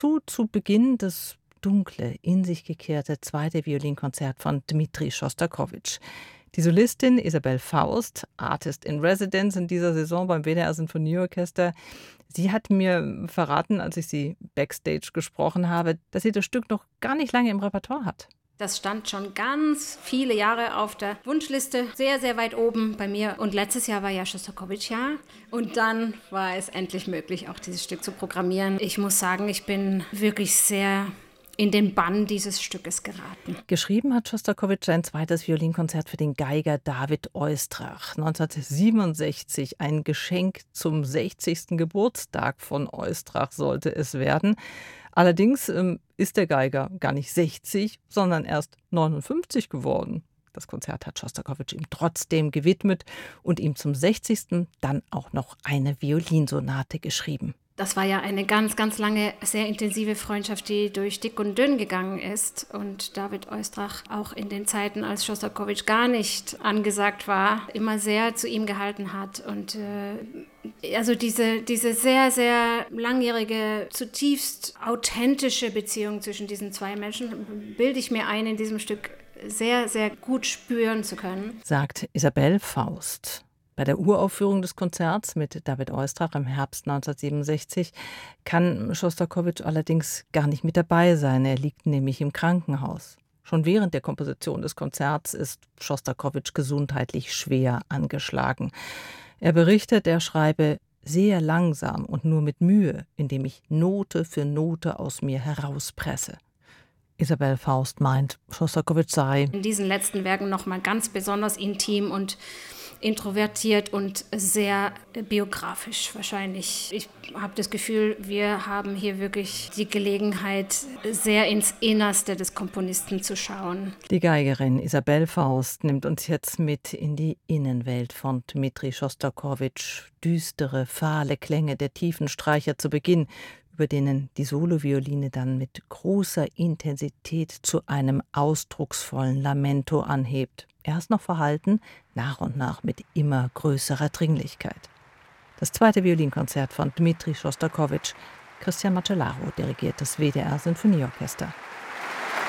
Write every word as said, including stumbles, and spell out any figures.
zu, zu Beginn das dunkle, in sich gekehrte zweite Violinkonzert von Dmitri Schostakowitsch. Die Solistin Isabelle Faust, Artist in Residence in dieser Saison beim W D R Sinfonieorchester, sie hat mir verraten, als ich sie backstage gesprochen habe, dass sie das Stück noch gar nicht lange im Repertoire hat. Das stand schon ganz viele Jahre auf der Wunschliste, sehr, sehr weit oben bei mir. Und letztes Jahr war ja Schostakowitsch-Jahr. Und dann war es endlich möglich, auch dieses Stück zu programmieren. Ich muss sagen, ich bin wirklich sehr in den Bann dieses Stückes geraten. Geschrieben hat Schostakowitsch sein zweites Violinkonzert für den Geiger David Oistrakh. neunzehnhundertsiebenundsechzig, ein Geschenk zum sechzigsten Geburtstag von Oistrakh sollte es werden. Allerdings ähm, ist der Geiger gar nicht sechzig, sondern erst neunundfünfzig geworden. Das Konzert hat Schostakowitsch ihm trotzdem gewidmet und ihm zum sechzigsten dann auch noch eine Violinsonate geschrieben. Das war ja eine ganz, ganz lange, sehr intensive Freundschaft, die durch dick und dünn gegangen ist. Und David Oistrakh auch in den Zeiten, als Schostakowitsch gar nicht angesagt war, immer sehr zu ihm gehalten hat. Und äh, also diese, diese sehr, sehr langjährige, zutiefst authentische Beziehung zwischen diesen zwei Menschen, bilde ich mir ein, in diesem Stück sehr, sehr gut spüren zu können. Sagt Isabelle Faust. Bei der Uraufführung des Konzerts mit David Oistrakh im Herbst neunzehnhundertsiebenundsechzig kann Schostakowitsch allerdings gar nicht mit dabei sein. Er liegt nämlich im Krankenhaus. Schon während der Komposition des Konzerts ist Schostakowitsch gesundheitlich schwer angeschlagen. Er berichtet, er schreibe sehr langsam und nur mit Mühe, indem ich Note für Note aus mir herauspresse. Isabelle Faust meint, Schostakowitsch sei in diesen letzten Werken nochmal ganz besonders intim und introvertiert und sehr biografisch wahrscheinlich. Ich habe das Gefühl, wir haben hier wirklich die Gelegenheit, sehr ins Innerste des Komponisten zu schauen. Die Geigerin Isabelle Faust nimmt uns jetzt mit in die Innenwelt von Dmitri Schostakowitsch. Düstere, fahle Klänge der tiefen Streicher zu Beginn, über denen die Solovioline dann mit großer Intensität zu einem ausdrucksvollen Lamento anhebt. Erst noch verhalten, nach und nach mit immer größerer Dringlichkeit. Das zweite Violinkonzert von Dmitri Schostakowitsch. Christian Macellaro dirigiert das W D R Sinfonieorchester.